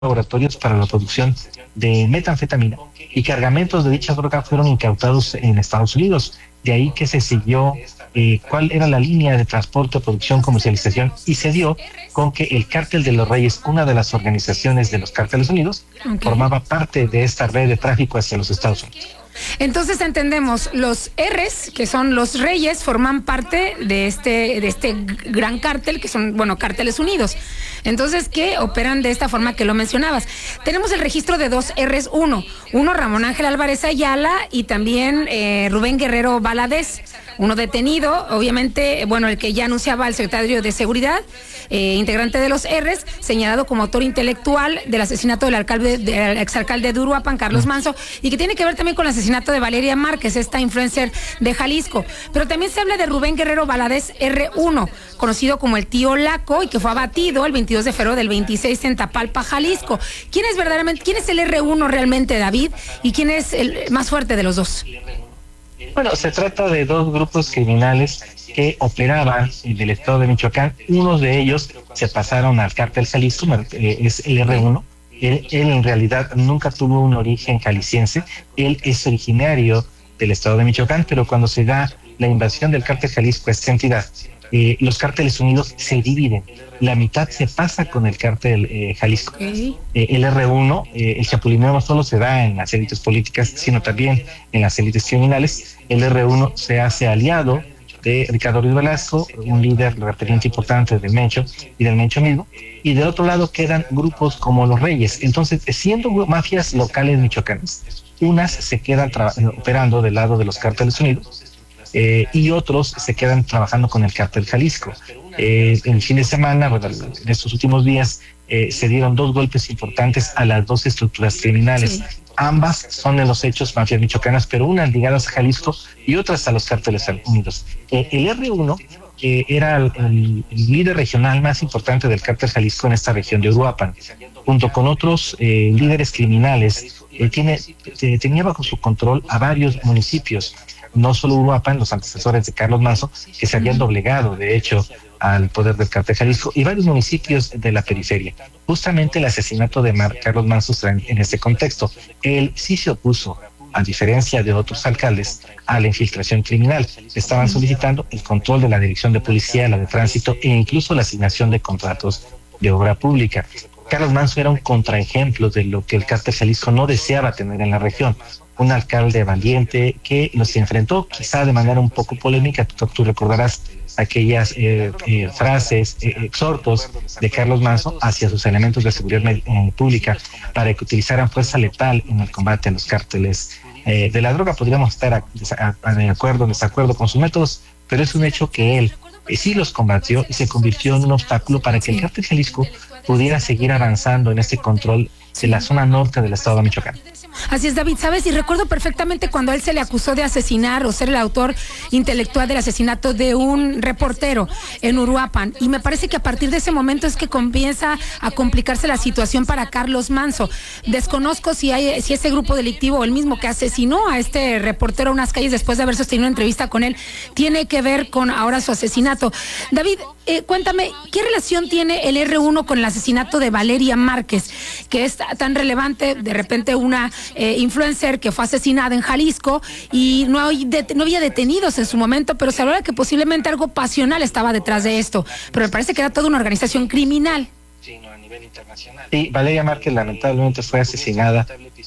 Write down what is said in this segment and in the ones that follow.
laboratorios para la producción de metanfetamina y cargamentos de dicha droga fueron incautados en Estados Unidos. De ahí que se siguió cuál era la línea de transporte, producción, comercialización, y se dio con que el Cártel de los Reyes, una de las organizaciones de los Cárteles Unidos, formaba parte de esta red de tráfico hacia los Estados Unidos. Entonces entendemos, los R's, que son los Reyes, forman parte de este gran cártel, que son, bueno, Cárteles Unidos. Entonces, que operan de esta forma que lo mencionabas. Tenemos el registro de dos R's, uno Ramón Ángel Álvarez Ayala y también Rubén Guerrero Valadez, uno detenido, obviamente, bueno, el que ya anunciaba el secretario de Seguridad, integrante de los R's, señalado como autor intelectual del asesinato del exalcalde de Uruapan, Carlos Manso, y que tiene que ver también con el asesinato de Valeria Márquez, esta influencer de Jalisco. Pero también se habla de Rubén Guerrero Valadez R1, conocido como el tío Laco, y que fue abatido el 22 de febrero del 26 en Tapalpa, Jalisco. ¿Quién es el R1 realmente, David? ¿Y quién es el más fuerte de los dos? Bueno, se trata de dos grupos criminales que operaban en el estado de Michoacán. Unos de ellos se pasaron al cártel Jalisco, es el R1. Él en realidad nunca tuvo un origen jalisciense. Él es originario del estado de Michoacán, pero cuando se da la invasión del cártel Jalisco a esta entidad, los cárteles unidos se dividen. La mitad se pasa con el cártel Jalisco. El R1, el chapulineo no solo se da en las élites políticas, sino también en las élites criminales. El R1 se hace aliado de Ricardo Ruiz Velasco, un líder referente importante del Mencho y del Mencho mismo, y del otro lado quedan grupos como los Reyes. Entonces, siendo mafias locales michoacanas, unas se quedan operando del lado de los cárteles unidos, y otros se quedan trabajando con el cártel Jalisco. El fin de semana, bueno, en estos últimos días, se dieron dos golpes importantes a las dos estructuras criminales. Sí. Ambas son de los hechos mafias michoacanas, pero unas ligadas a Jalisco y otras a los cárteles unidos. El R1 era el líder regional más importante del cártel Jalisco en esta región de Uruapan. Junto con otros líderes criminales, tenía bajo su control a varios municipios. No solo Uruapan, los antecesores de Carlos Manso, que se habían doblegado, de hecho, al poder del cártel Jalisco, y varios municipios de la periferia. Justamente el asesinato de Carlos Manso está en este contexto. Él sí se opuso, a diferencia de otros alcaldes, a la infiltración criminal. Estaban solicitando el control de la dirección de policía, la de tránsito e incluso la asignación de contratos de obra pública. Carlos Manso era un contraejemplo de lo que el cártel Jalisco no deseaba tener en la región. Un alcalde valiente que los enfrentó quizá de manera un poco polémica. Tú recordarás aquellas frases, exhortos de Carlos Manso hacia sus elementos de seguridad pública para que utilizaran fuerza letal en el combate a los cárteles de la droga. Podríamos estar de acuerdo o desacuerdo con sus métodos, pero es un hecho que él sí los combatió y se convirtió en un obstáculo para que el cártel Jalisco pudiera seguir avanzando en este control de la zona norte del estado de Michoacán. Así es, David, ¿sabes? Y recuerdo perfectamente cuando a él se le acusó de asesinar o ser el autor intelectual del asesinato de un reportero en Uruapan. Y me parece que a partir de ese momento es que comienza a complicarse la situación para Carlos Manso. Desconozco si ese grupo delictivo o el mismo que asesinó a este reportero a unas calles después de haber sostenido una entrevista con él tiene que ver con ahora su asesinato. David, cuéntame, ¿qué relación tiene el R1 con el asesinato de Valeria Márquez, que es tan relevante? De repente una influencer que fue asesinada en Jalisco y no había detenidos en su momento, pero se hablaba que posiblemente algo pasional estaba detrás de esto, pero me parece que era toda una organización criminal. Sí, Valeria Márquez lamentablemente fue asesinada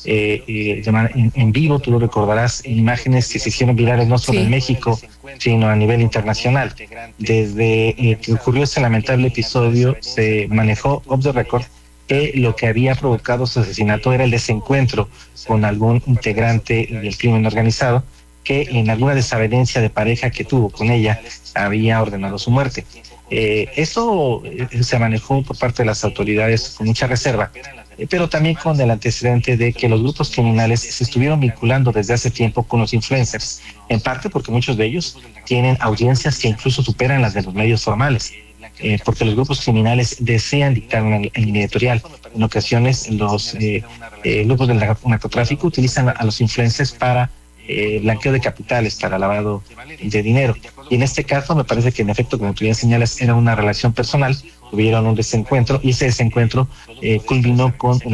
en vivo. Tú lo recordarás, imágenes que se hicieron virales no solo en México, sino a nivel internacional. Desde que ocurrió ese lamentable episodio, se manejó off the record que lo que había provocado su asesinato era el desencuentro con algún integrante del crimen organizado que en alguna desavenencia de pareja que tuvo con ella había ordenado su muerte. Eso se manejó por parte de las autoridades con mucha reserva, pero también con el antecedente de que los grupos criminales se estuvieron vinculando desde hace tiempo con los influencers, en parte porque muchos de ellos tienen audiencias que incluso superan las de los medios formales. Porque los grupos criminales desean dictar una línea editorial. En ocasiones los grupos del narcotráfico utilizan a los influencers para blanqueo de capitales, para lavado de dinero. Y en este caso me parece que en efecto, como tú ya señalas, era una relación personal tuvieron un desencuentro y ese desencuentro culminó con